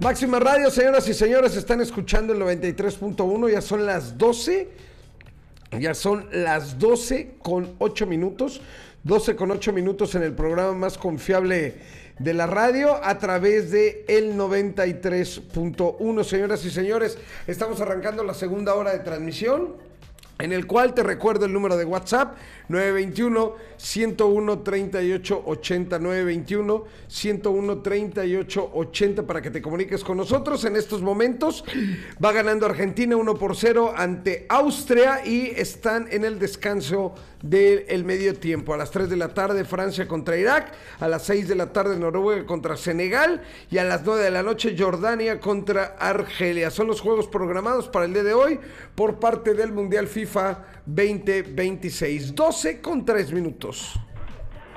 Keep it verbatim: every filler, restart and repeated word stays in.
Máxima Radio, señoras y señores, están escuchando el noventa y tres punto uno, ya son las doce, ya son las doce con ocho minutos, doce con ocho minutos en el programa más confiable de la radio a través de el noventa y tres punto uno. Señoras y señores, estamos arrancando la segunda hora de transmisión, en el cual te recuerdo el número de WhatsApp, nueve dos uno, uno cero uno, tres ocho ocho cero, nueve dos uno, uno cero uno, tres ocho ocho cero, para que te comuniques con nosotros. En estos momentos va ganando Argentina uno por cero ante Austria y están en el descanso del medio tiempo. A las tres de la tarde Francia contra Irak, a las seis de la tarde Noruega contra Senegal y a las nueve de la noche Jordania contra Argelia. Son los juegos programados para el día de hoy por parte del Mundial FIFA veinte veintiséis. doce con tres minutos.